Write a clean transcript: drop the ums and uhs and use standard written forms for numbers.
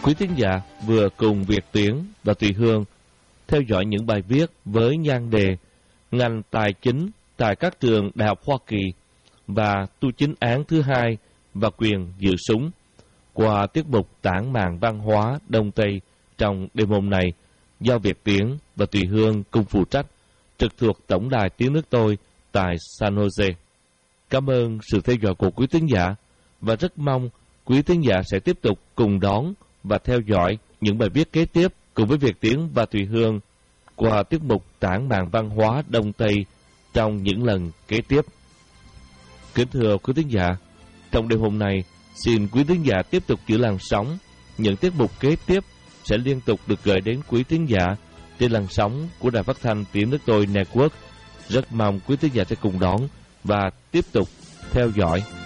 Quý thính giả vừa cùng Việt Tiến và Tùy Hương theo dõi những bài viết với nhan đề ngành tài chính tại các trường đại học Hoa Kỳ và tu chính án thứ hai và quyền giữ súng qua tiết mục tản mạn văn hóa Đông Tây trong đêm hôm này do Việt Tiến và Tùy Hương cùng phụ trách trực thuộc Tổng đài Tiếng nước tôi tại San Jose. Cảm ơn sự theo dõi của quý thính giả và rất mong quý thính giả sẽ tiếp tục cùng đón và theo dõi những bài viết kế tiếp cùng với Việt Tiến và Tùy Hương qua tiết mục tản mạn văn hóa Đông Tây trong những lần kế tiếp. Kính thưa quý thính giả, trong đêm hôm nay, xin quý thính giả tiếp tục giữ làn sóng. Những tiết mục kế tiếp sẽ liên tục được gửi đến quý thính giả trên làn sóng của Đài Phát thanh Tiếng nước tôi Network. Rất mong quý thính giả sẽ cùng đón và tiếp tục theo dõi.